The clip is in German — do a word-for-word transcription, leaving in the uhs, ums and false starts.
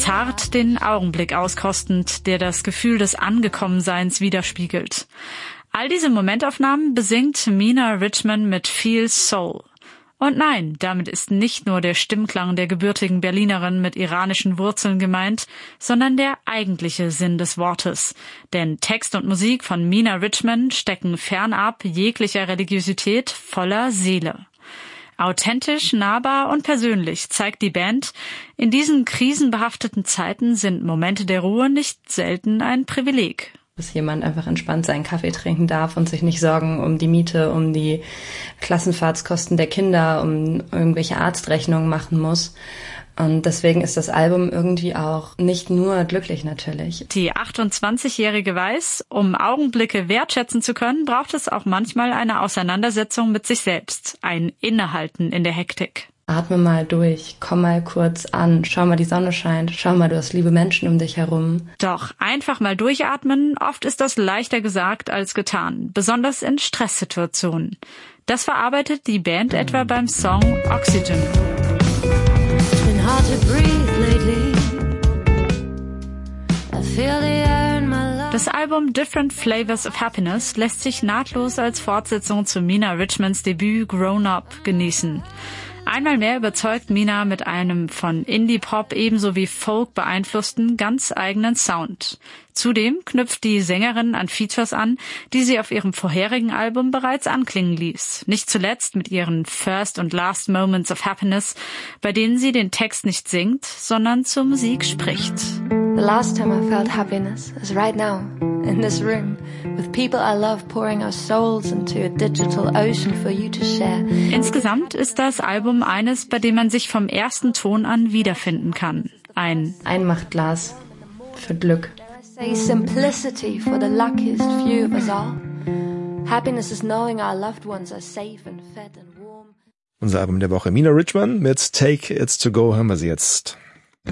zart den Augenblick auskostend, der das Gefühl des Angekommenseins widerspiegelt. All diese Momentaufnahmen besingt Mina Richman mit viel Soul. Und nein, damit ist nicht nur der Stimmklang der gebürtigen Berlinerin mit iranischen Wurzeln gemeint, sondern der eigentliche Sinn des Wortes. Denn Text und Musik von Mina Richman stecken fernab jeglicher Religiosität voller Seele. Authentisch, nahbar und persönlich zeigt die Band, in diesen krisenbehafteten Zeiten sind Momente der Ruhe nicht selten ein Privileg. Dass jemand einfach entspannt seinen Kaffee trinken darf und sich nicht Sorgen um die Miete, um die Klassenfahrtskosten der Kinder, um irgendwelche Arztrechnungen machen muss. Und deswegen ist das Album irgendwie auch nicht nur glücklich natürlich. Die achtundzwanzigjährige weiß, um Augenblicke wertschätzen zu können, braucht es auch manchmal eine Auseinandersetzung mit sich selbst, ein Innehalten in der Hektik. Atme mal durch, komm mal kurz an, schau mal, die Sonne scheint, schau mal, du hast liebe Menschen um dich herum. Doch einfach mal durchatmen, oft ist das leichter gesagt als getan, besonders in Stresssituationen. Das verarbeitet die Band etwa beim Song Oxygen. Das Album Different Flavors of Happiness lässt sich nahtlos als Fortsetzung zu Mina Richmans Debüt Grown Up genießen. Einmal mehr überzeugt Mina mit einem von Indie-Pop ebenso wie Folk beeinflussten, ganz eigenen Sound. Zudem knüpft die Sängerin an Features an, die sie auf ihrem vorherigen Album bereits anklingen ließ. Nicht zuletzt mit ihren First und Last Moments of Happiness, bei denen sie den Text nicht singt, sondern zur Musik spricht. The last time I felt happiness is right now, in this room, with people I love pouring our souls into a digital ocean for you to share. Insgesamt ist das Album eines, bei dem man sich vom ersten Ton an wiederfinden kann. Ein Einmachtglas für Glück. Say simplicity for the luckiest few of us all. Happiness is knowing our loved ones are safe and fed and warm. Unser Album der Woche. Mina Richman mit Take It To Go hören wir sie jetzt.